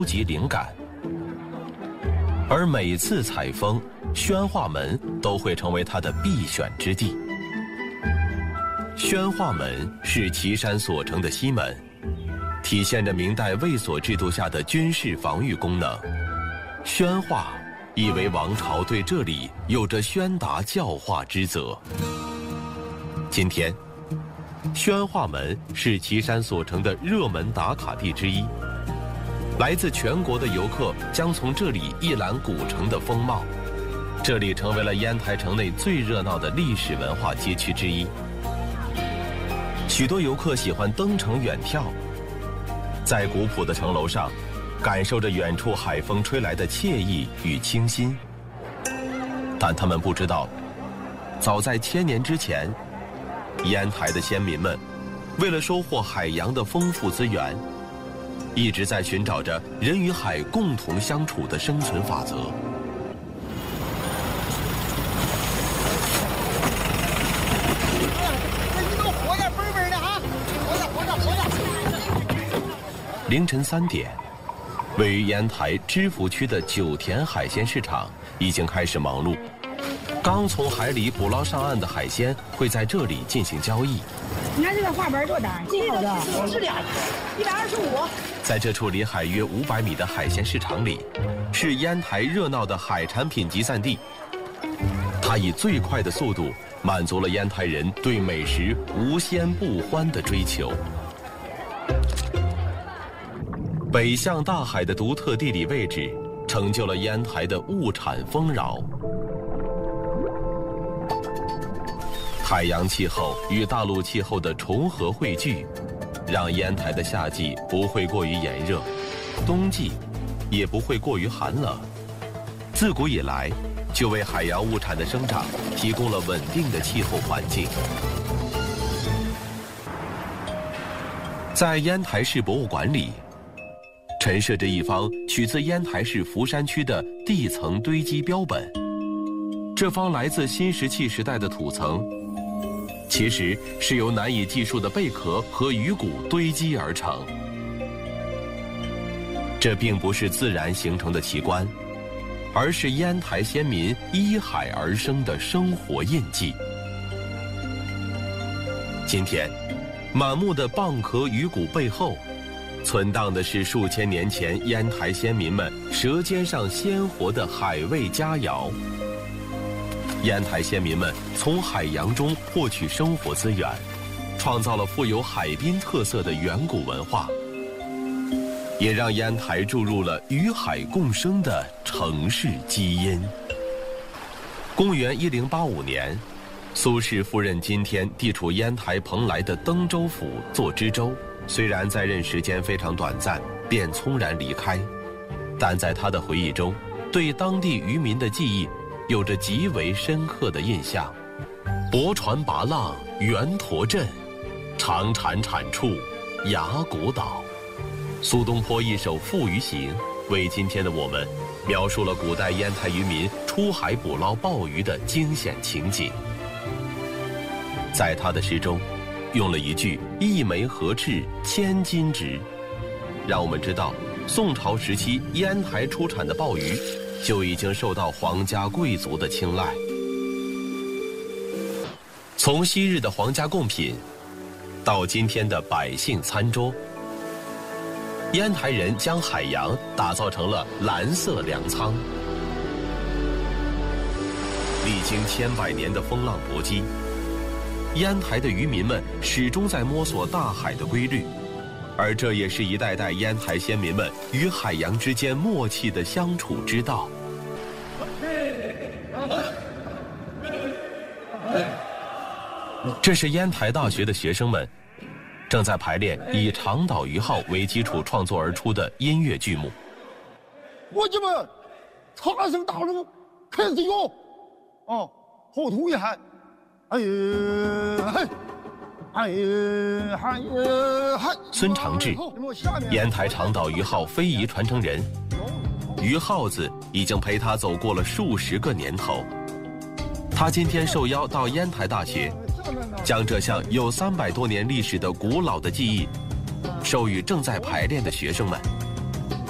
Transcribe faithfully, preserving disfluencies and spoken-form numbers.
集灵感。而每次采风，宣化门都会成为他的必选之地。宣化门是岐山所城的西门，体现着明代卫所制度下的军事防御功能。宣化意为王朝对这里有着宣达教化之责。今天，宣化门是岐山所城的热门打卡地之一，来自全国的游客将从这里一览古城的风貌。这里成为了烟台城内最热闹的历史文化街区之一。许多游客喜欢登城远眺，在古朴的城楼上，感受着远处海风吹来的惬意与清新。但他们不知道，早在千年之前，烟台的先民们为了收获海洋的丰富资源，一直在寻找着人与海共同相处的生存法则。凌晨三点，位于烟台知府区的九田海鲜市场已经开始忙碌。刚从海里捕捞上岸的海鲜会在这里进行交易。 你看这个画板多大？这个是俩，一百二十五。 在这处离海约五百米的海鲜市场里，是烟台热闹的海产品集散地。它以最快的速度满足了烟台人对美食无鲜不欢的追求。北向大海的独特地理位置，成就了烟台的物产丰饶。海洋气候与大陆气候的重合汇聚，让烟台的夏季不会过于炎热，冬季也不会过于寒冷。自古以来，就为海洋物产的生长提供了稳定的气候环境。在烟台市博物馆里，陈设着一方取自烟台市福山区的地层堆积标本。这方来自新石器时代的土层，其实是由难以计数的贝壳和鱼骨堆积而成。这并不是自然形成的奇观，而是烟台先民依海而生的生活印记。今天，满目的蚌壳鱼骨背后，存档的是数千年前烟台先民们舌尖上鲜活的海味佳肴。烟台先民们从海洋中获取生活资源，创造了富有海滨特色的远古文化，也让烟台注入了与海共生的城市基因。公元一零八五年，苏轼赴任今天地处烟台蓬莱的登州府做知州。虽然在任时间非常短暂，便匆然离开，但在他的回忆中，对当地渔民的记忆有着极为深刻的印象。泊船拔浪圆驼镇，长产产处崖谷岛。苏东坡一首《父渔行》为今天的我们描述了古代烟台渔民出海捕捞鲍鱼的惊险情景。在他的诗中，用了一句“一枚合赤千金值”，让我们知道宋朝时期烟台出产的鲍鱼就已经受到皇家贵族的青睐。从昔日的皇家贡品，到今天的百姓餐桌，烟台人将海洋打造成了蓝色粮仓。历经千百年的风浪搏击，烟台的渔民们始终在摸索大海的规律，而这也是一代代烟台先民们与海洋之间默契的相处之道。这是烟台大学的学生们正在排练以长岛鱼号为基础创作而出的音乐剧目。 伙计们，差生大人开始哟！哦，后吐一喊。哎呀嘿，哎呀嗨呀嗨！ 孙长志，烟台长岛鱼号非遗传承人，鱼号子已经陪他走过了数十个年头。他今天受邀到烟台大学，将这项有三百多年历史的古老的技艺授予正在排练的学生们。